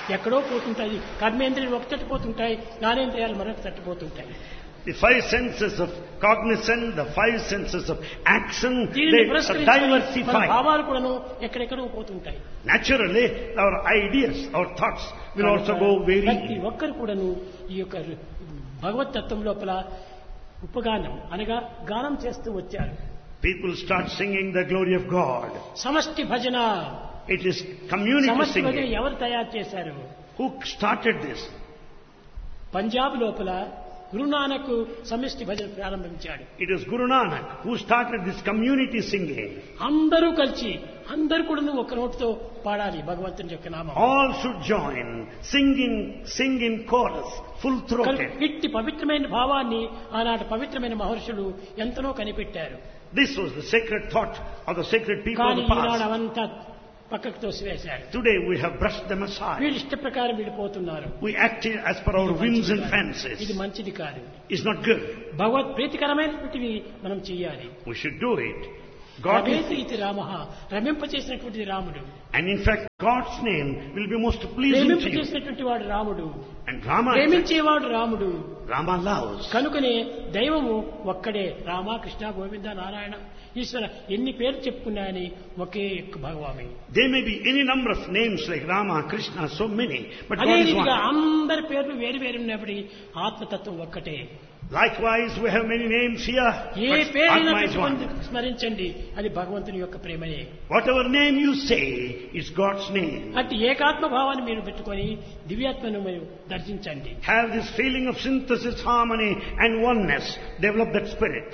ఎక్కడో పోతుంటాయి. కర్మేంద్రియాలు ఒక తట్టిపోతుంటాయి, జ్ఞానేంద్రియాలు మరొక తట్టిపోతుంటాయి. The five senses of cognizance, the five senses of action, దీనిని they పురస్కరించుకొని మన diversify. భావాలు కూడాను ఎక్కడెక్కడో పోతుంటాయి. Naturally, our ideas, our thoughts will also go ప్రతి varying. ఒక్కరు కూడాను ఈ యొక్క భగవత్ తత్వం లోపల ఉపగానం అనగా గానం చేస్తూ వచ్చారు. People start singing the glory of God. సమష్టి భజన. It is community సమష్టి భజన singing. ఎవరు తయారు చేశారు? Who started this? పంజాబ్ లోపల గురునానక్ సమిష్టి భజన ప్రారంభించాడు. It was Guru Nanak who started this community singing. అందరూ కలిసి అందరూ కూడా ఒక నోటితో పాడాలి భగవంతుని యొక్క నామం. All should join, sing in chorus, full throated. ఇట్టి పవిత్రమైన భావాన్ని ఆనాటి పవిత్రమైన మహర్షులు ఎంతనో కనిపెట్టారు. This was the sacred thought of the sacred people of కానీ the ఈనాడు past. అవంతా పక్కకు తోసివేశారు. Today we have brushed them aside. వీళ్ళు ఇష్ట ప్రకారం విడిపోతున్నారు. We act as per our whims and ఇది fancies. మంచిది కాదు. It's not good. భగవత్ ప్రీతికరమైనటువంటివి మనం చెయ్యాలి. We should do it. God రమేతి is, ఇది రామః, రమింపచేసినటువంటిది రాముడు. and in fact God's name will be most pleasing to you. ప్రేమింపచేసినటువంటి వాడు రాముడు, And Rama, ప్రేమించేవాడు రాముడు. Rama loves. కనుకనే దైవము ఒక్కడే. రామ, కృష్ణ, గోవింద, నారాయణ, ఈశ్వర ఎన్ని పేర్లు చెప్పుకున్నాయని ఒకే యొక్క భగవామి. There may be any number of names like Rama, Krishna, so many, but అదే God is రీతిగా one. అందరి పేర్లు వేరు వేరు ఉన్నప్పటి ఆత్మతత్వం ఒక్కటే. Likewise, we have many names here, A but పేరైనా Atma is one. పెట్టుకొని స్మరించండి, అది భగవంతుని యొక్క ప్రేమయే. Whatever name you say is God's name. అట్టి ఏకాత్మ భావాన్ని మీరు పెట్టుకొని దివ్యాత్మను మీరు దర్శించండి. Have this feeling of synthesis, harmony and oneness. Develop that spirit.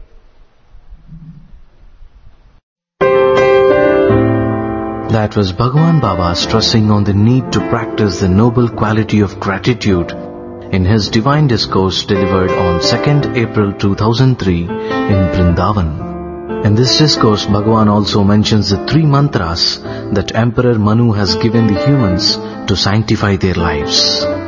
That was Bhagavan Baba stressing on the need to practice the noble quality of gratitude in his divine discourse delivered on 2nd April 2003 in Vrindavan. In this discourse, Bhagavan also mentions the 3 mantras that Emperor Manu has given the humans to sanctify their lives.